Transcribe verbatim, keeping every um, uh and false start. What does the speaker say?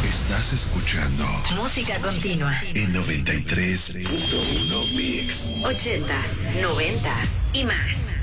Estás escuchando Música Continua en noventa y tres punto uno Mix. ochentas, noventas y más.